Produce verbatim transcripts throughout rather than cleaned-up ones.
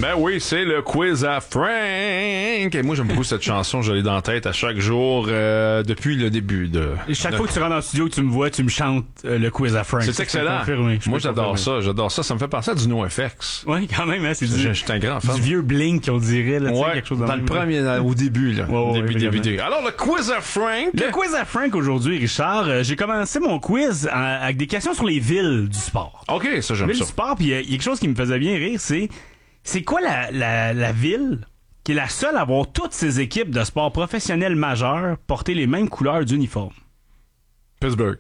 Ben oui, c'est le quiz à Frank. Et moi, j'aime beaucoup cette chanson. Je l'ai dans la tête à chaque jour euh, depuis le début de... Et chaque de... fois que tu rentres dans le studio, tu me vois, tu me chantes euh, le quiz à Frank. C'est excellent. Moi, j'adore ça. J'adore ça. Ça me fait penser à du NoFX. Oui, quand même. Hein, c'est du, je, je suis un grand fan. Du vieux Blink, on dirait. Là, ouais, quelque chose dans même, le premier, là, au début. Là, ouais, au ouais, début ouais, des vidéos. Alors, le quiz à Frank. Le quiz à Frank aujourd'hui, Richard. Euh, j'ai commencé mon quiz en, avec des questions sur les villes du sport. OK, ça, j'aime villes ça. du sport, puis il y, y a quelque chose qui me faisait bien rire, c'est... C'est quoi la, la, la ville qui est la seule à avoir toutes ses équipes de sport professionnels majeurs porter les mêmes couleurs d'uniforme? Pittsburgh.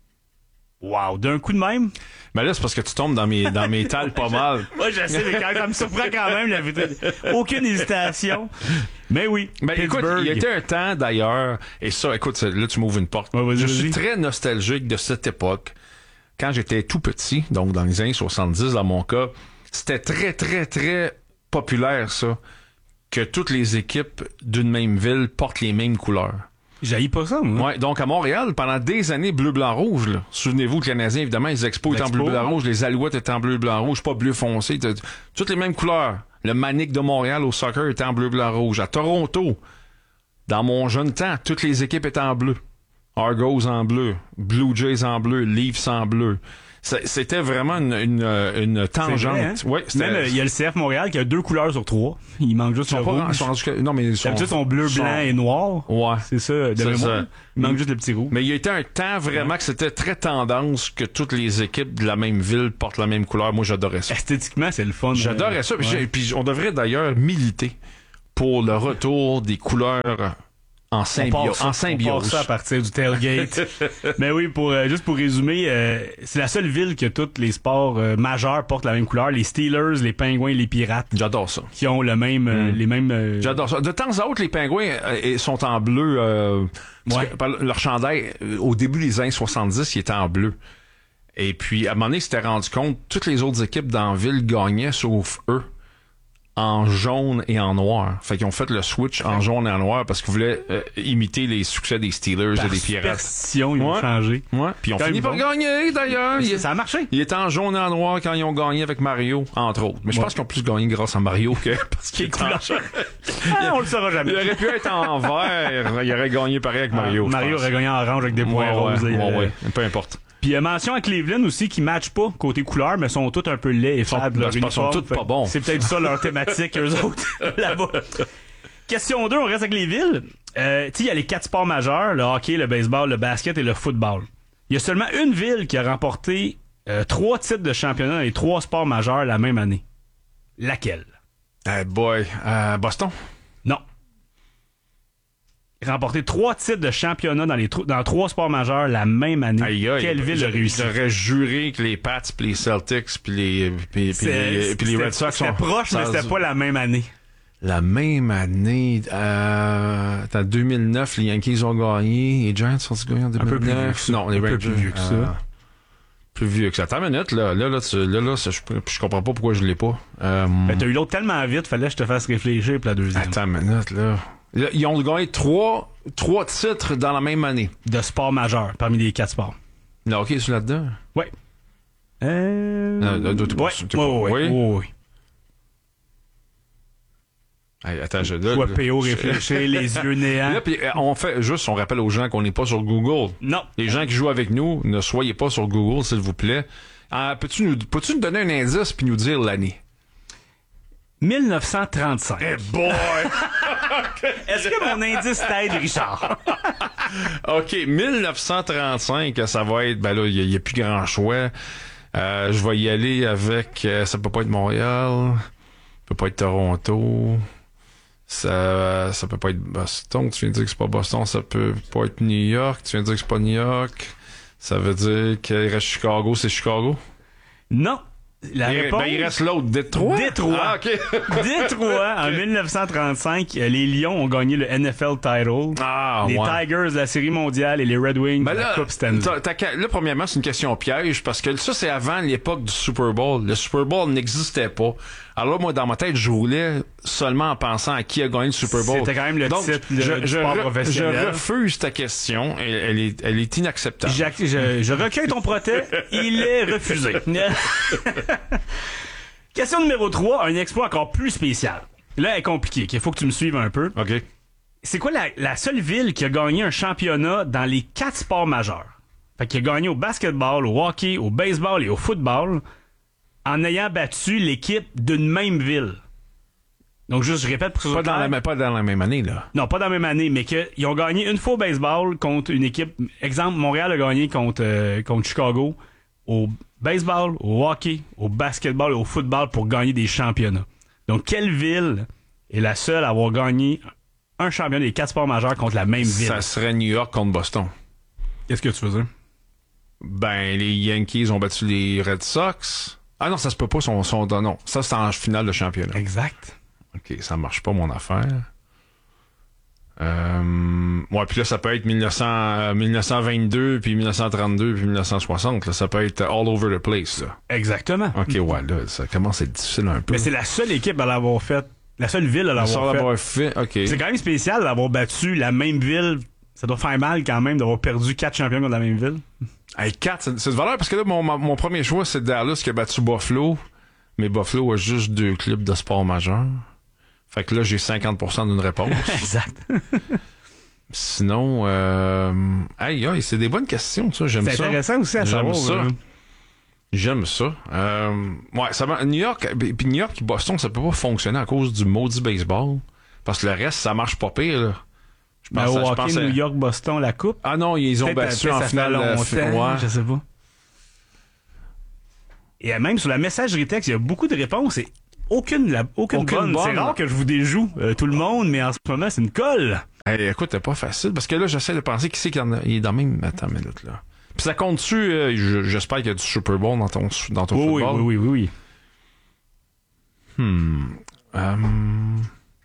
Wow, d'un coup de même? Ben là, c'est parce que tu tombes dans mes, dans mes tales pas mal. Moi, je sais, mais quand ça me surprend quand même, j'avais aucune hésitation. Mais oui, ben, Pittsburgh. Écoute, il y était un temps, d'ailleurs, et ça, écoute, là, tu m'ouvres une porte. Ouais, vas-y, je vas-y. suis très nostalgique de cette époque. Quand j'étais tout petit, donc dans les années soixante-dix, dans mon cas, c'était très, très, très populaire, ça, que toutes les équipes d'une même ville portent les mêmes couleurs. J'haïs pas ça, moi. Ouais, donc à Montréal, pendant des années, bleu, blanc, rouge, là. Souvenez-vous, le Canadien, évidemment, les Expos étaient en bleu, blanc, rouge, les Alouettes étaient en bleu, blanc, rouge, pas bleu foncé, toutes les mêmes couleurs. Le Manic de Montréal au soccer était en bleu, blanc, rouge. À Toronto, dans mon jeune temps, toutes les équipes étaient en bleu. Argos en bleu, Blue Jays en bleu, Leafs en bleu. C'était vraiment une, une, une tangente. Vrai, hein? Ouais, même il y a le C F Montréal qui a deux couleurs sur trois. Il manque juste le pas, rouge. sont, sont, non, mais ils sont, d'habitude, sont bleu, sont, blanc et noir. Ouais. C'est ça, de mémoire. Ça. Il manque juste le petit rouge. Mais il y a été un temps vraiment ouais. que c'était très tendance que toutes les équipes de la même ville portent la même couleur. Moi, j'adorais ça. Esthétiquement, c'est le fun. J'adorais euh, ça. Puis, ouais. puis on devrait d'ailleurs militer pour le retour des couleurs en symbiose. En symbiose. On part ça à partir du tailgate. Mais oui, pour euh, juste pour résumer, euh, c'est la seule ville que tous les sports euh, majeurs portent la même couleur. Les Steelers, les Pingouins, les Pirates. J'adore ça. Qui ont le même, euh, mm. les mêmes. Euh... J'adore ça. De temps à autre, les Pingouins euh, sont en bleu. Euh, ouais. que, leur chandail, euh, au début des années soixante-dix, il était en bleu. Et puis, à un moment donné, ils s'étaient rendu compte, toutes les autres équipes dans la ville gagnaient, sauf eux, en jaune et en noir. Fait qu'ils ont fait le switch en jaune et en noir parce qu'ils voulaient euh, imiter les succès des Steelers par et des Pirates. Superstition, ils ont ouais. changé. Ouais. Puis ils ont quand fini par bon. gagner, d'ailleurs. Il, ça a marché. Ils étaient en jaune et en noir quand ils ont gagné avec Mario, entre autres. Mais je ouais. pense qu'ils ont plus gagné grâce à Mario que parce qu'il est couleur. Ah, on le saura jamais. Il aurait pu être en vert. Il aurait gagné pareil avec Mario. Ah, Mario aurait gagné en orange avec des points ouais, roses. Ouais, euh... ouais. Peu importe. Puis il y a mention à Cleveland aussi qui matchent pas côté couleur, mais sont tous un peu laids et fades. Leur uniforme. Sont tous pas bons. C'est peut-être ça leur thématique, eux autres, là-bas. Question deux, on reste avec les villes. Euh, tu sais, il y a les quatre sports majeurs, le hockey, le baseball, le basket et le football. Il y a seulement une ville qui a remporté euh, trois titres de championnat dans les trois sports majeurs la même année. Laquelle? Hey boy, euh, Boston? Non. Remporté trois titres de championnat dans les tro- dans trois sports majeurs la même année. Aïe, aïe, Quelle ville a réussi? J'aurais juré que les Pats, puis les Celtics, puis les, puis, puis les, puis les Red Sox sont... C'était proche, mais c'était pas la même année. La même année, euh, en deux mille neuf, les Yankees ont gagné, les Giants ont gagné en deux mille neuf. Un peu plus vieux que ça. Non, les Un Rangers, peu plus vieux que ça. Euh, plus vieux que ça. Attends une minute, là, là, là, tu, là, là, ça, je, je comprends pas pourquoi je l'ai pas. Euh, ben, t'as eu l'autre tellement vite, fallait que je te fasse réfléchir pour la deuxième. Attends une minute, là. Là, ils ont gagné trois, trois titres dans la même année. De sport majeur, parmi les quatre sports. Le hockey, c'est là-dedans? Oui. Euh... Non, là, t'es pas, ouais. t'es pas, oui, oui, oui, oui. Hey, attends, je... Là, Toi, P O, réfléchir, les yeux néants. Là, pis, on fait juste, on rappelle aux gens qu'on n'est pas sur Google. Non. Les gens qui jouent avec nous, ne soyez pas sur Google, s'il vous plaît. Euh, peux-tu nous, peux-tu nous donner un indice puis nous dire l'année? dix-neuf cent trente-cinq. Hey boy! Est-ce que mon indice t'aide, Richard? OK, dix-neuf cent trente-cinq, ça va être... Ben là, il n'y a, a plus grand choix. Euh, je vais y aller avec... Euh, ça peut pas être Montréal. Ça peut pas être Toronto. Ça, ça peut pas être Boston. Tu viens de dire que c'est pas Boston. Ça peut pas être New York. Tu viens de dire que c'est pas New York. Ça veut dire qu'il reste Chicago. C'est Chicago? Non. La il, réponse... Ben, il reste l'autre. Détroit? Détroit. Ah, OK. Détroit. En dix-neuf cent trente-cinq, les Lions ont gagné le N F L title. Ah, les ouais. Tigers, la Série mondiale, et les Red Wings, ben la là, Coupe Stanley. T'as, t'as, là, premièrement, c'est une question piège parce que ça, c'est avant l'époque du Super Bowl. Le Super Bowl n'existait pas. Alors là, moi, dans ma tête, je roulais seulement en pensant à qui a gagné le Super Bowl. C'était quand même le Donc, titre le, je, du je, sport re, professionnel. Je refuse ta question. Elle, elle, est, elle est inacceptable. Je, je, je recueille ton protest. Il est refusé. Question numéro trois, un exploit encore plus spécial. Là, elle est compliquée. Il faut que tu me suives un peu. OK. C'est quoi la, la seule ville qui a gagné un championnat dans les quatre sports majeurs? Fait qu'il a gagné au basketball, au hockey, au baseball et au football en ayant battu l'équipe d'une même ville. Donc, juste, je répète pour que ce soit Pas dans, clair. la, pas dans la même année, là. Non, pas dans la même année, mais qu'ils ont gagné une fois au baseball contre une équipe. Exemple, Montréal a gagné contre, euh, contre Chicago au baseball, au hockey, au basketball et au football pour gagner des championnats. Donc, quelle ville est la seule à avoir gagné un championnat des quatre sports majeurs contre la même ville? Ça serait New York contre Boston. Qu'est-ce que tu veux dire? Ben, les Yankees ont battu les Red Sox. Ah non, ça se peut pas, son, son, non. Ça, c'est en finale de championnat. Exact. OK, ça marche pas, mon affaire. Euh, ouais, puis là, ça peut être mille neuf cents, euh, mille neuf cent vingt-deux, puis mille neuf cent trente-deux, puis mille neuf cent soixante. Là, ça peut être all over the place, là. Exactement. OK, ouais, là, ça commence à être difficile un peu. Mais c'est la seule équipe à l'avoir fait. La seule ville à l'avoir Sans fait. l'avoir fait, OK. C'est quand même spécial d'avoir battu la même ville. Ça doit faire mal quand même d'avoir perdu quatre champions contre la même ville. Hey, quatre, c'est, c'est de valeur parce que là, mon, mon premier choix, c'est Dallas qui a battu Buffalo. Mais Buffalo a juste deux clubs de sport majeurs. Fait que là, j'ai cinquante pour cent d'une réponse. Exact. Sinon, euh... aïe, aïe, c'est des bonnes questions, ça. J'aime C'est ça. intéressant aussi à J'aime savoir. ça. là. J'aime ça. Euh... Ouais, ça va. New York, puis New York et Boston, ça peut pas fonctionner à cause du maudit baseball. Parce que le reste, ça marche pas pire, là. Je Mais pense, au je hockey, pense à- New York, Boston, la coupe. Ah non, ils ont Peut-être, battu peut-être en ça fait finale. euh, longtemps, ouais. je sais pas. Et même sur la messagerie texte, il y a beaucoup de réponses et aucune, la, aucune, Aucune bonne. bonne. C'est rare que je vous déjoue euh, tout le monde, mais en ce moment, c'est une colle. Hey, écoute, c'est pas facile. Parce que là, j'essaie de penser qui c'est qui en a... Il est dans le même... Attends une minute, là. Puis ça compte-tu... euh, je- j'espère qu'il y a du Super Bowl dans ton, dans ton Oui, oui, football. oui, oui, oui. Hmm. Um...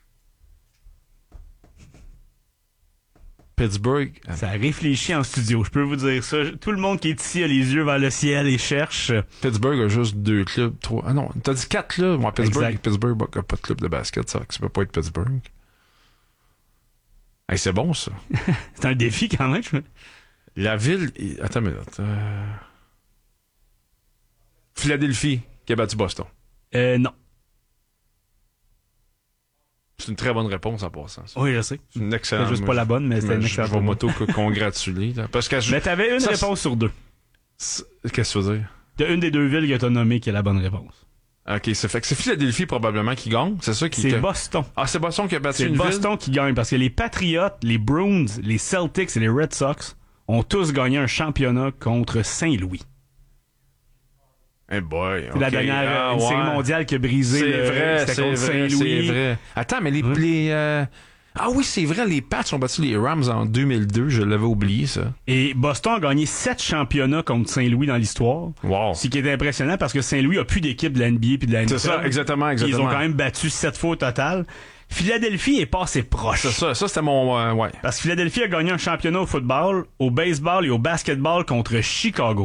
Pittsburgh. Ça réfléchit en studio, je peux vous dire ça. Tout le monde qui est ici a les yeux vers le ciel et cherche. Pittsburgh a juste deux clubs, trois. Ah non, t'as dit quatre clubs. Moi, Pittsburgh, Exact. Pittsburgh n'a pas de club de basket, ça fait que ça peut pas être Pittsburgh. Hey, c'est bon, ça. C'est un défi quand même. je- La ville. Attends une minute. Euh... Philadelphie, qui a battu Boston. Euh, non. C'est une très bonne réponse en passant. Ça. Oui, je sais. C'est une C'est excellente. juste pas la bonne, mais c'était une Je excellente vais réponse. m'auto-congratuler. là. Parce que je- Mais t'avais une Ça, réponse sur deux. c'est- Qu'est-ce que tu veux dire? T'as une des deux villes que t'as nommées qui est la bonne réponse. Ok, c'est fait que c'est Philadelphie probablement qui gagne. C'est ça qui. C'est que- Boston. Ah, c'est Boston qui a battu C'est une ville. Boston qui gagne parce que les Patriots, les Bruins, les Celtics et les Red Sox ont tous gagné un championnat contre Saint-Louis. Eh boy. C'est la ok. dernière Ah, euh, une ouais. série mondiale qui a brisé C'est le vrai, c'était c'est contre vrai, Saint-Louis. c'est vrai. Attends, mais les, Ouais. les euh... ah oui, c'est vrai, les Pats ont battu les Rams en deux mille deux. Je l'avais oublié ça. Et Boston a gagné sept championnats contre Saint-Louis dans l'histoire. Wow. Ce qui est impressionnant parce que Saint-Louis a plus d'équipe de la N B A puis de la N F L. C'est ça, exactement, Ils exactement. ont quand même battu sept fois au total. Philadelphie est passé proche. C'est ça, ça c'était mon euh, ouais. Parce que Philadelphie a gagné un championnat au football, au baseball et au basketball contre Chicago.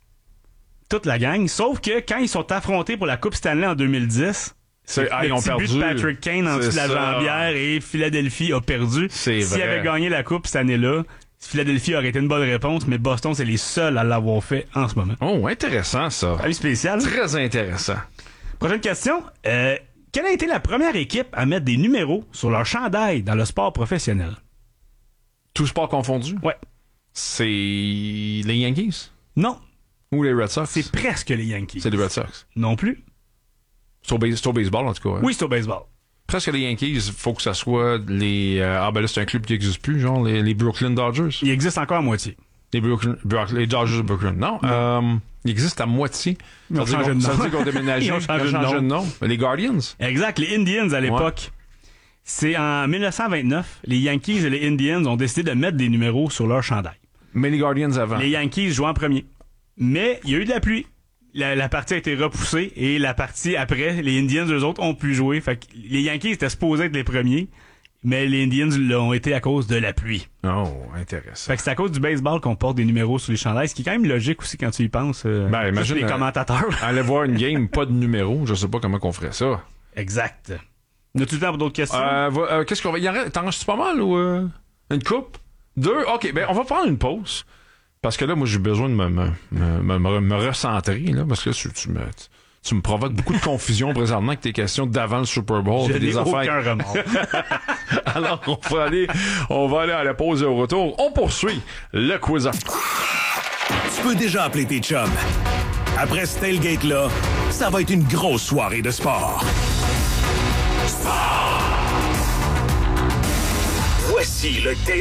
Toute la gang. Sauf que quand ils sont affrontés pour la Coupe Stanley en deux mille dix, C'est- ah, le ils ont petit but perdu. de Patrick Kane en C'est dessous de la ça. jambière et Philadelphie a perdu. C'est S'ils vrai. avaient gagné la Coupe cette année-là, Philadelphie aurait été une bonne réponse, mais Boston, c'est les seuls à l'avoir fait en ce moment. Oh, intéressant ça. Avis spécial. Très intéressant. Prochaine question. Euh, quelle a été la première équipe à mettre des numéros sur leur chandail dans le sport professionnel? Tout sport confondu. Ouais. C'est les Yankees Non, ou les Red Sox. c'est presque les Yankees. C'est les Red Sox. Non plus. C'est au, base- c'est au baseball en tout cas. hein. Oui, c'est au baseball. Presque les Yankees, faut que ça soit les euh, ah ben là c'est un club qui n'existe plus, genre les, les Brooklyn Dodgers. Il existe encore à moitié. Les, Brooklyn, Brook- les Dodgers de Brooklyn. Non, euh, ils existent à moitié. Ils ont Ça veut changé dire de qu'on- nom. Ça veut dire qu'on déménagé. Ils ont changé de nom. nom. Les Guardians. Exact, les Indians à l'époque. C'est en dix-neuf cent vingt-neuf, les Yankees et les Indians ont décidé de mettre des numéros sur leur chandail. Mais les Guardians avant. Les Yankees jouent en premier. Mais il y a eu de la pluie. La, la partie a été repoussée et la partie après, les Indians, eux autres, ont pu jouer. Fait que les Yankees étaient supposés être les premiers, mais les Indians l'ont été à cause de la pluie. Oh, intéressant. Fait que c'est à cause du baseball qu'on porte des numéros sur les chandails, ce qui est quand même logique aussi quand tu y penses. Euh, Ben, juste imagine, les euh, commentateurs. Aller voir une game, pas de numéro, je sais pas comment qu'on ferait ça. Exact. As-tu le temps pour d'autres questions? Euh, va- euh, qu'est-ce qu'on va. Il en reste- T'en restes pas mal ou. euh, une coupe? Deux? Ok, ben on va prendre une pause. Parce que là, moi, j'ai besoin de me, me, me, me, me recentrer, là, parce que là, tu, tu me, Tu me provoques beaucoup de confusion présentement avec tes questions d'avant le Super Bowl. Je des n'ai affaires. aucun remords. Alors, on va aller, on va aller à la pause et au retour. On poursuit le quiz. Tu peux déjà appeler tes chums. Après ce tailgate-là, ça va être une grosse soirée de sport. Sport! Voici le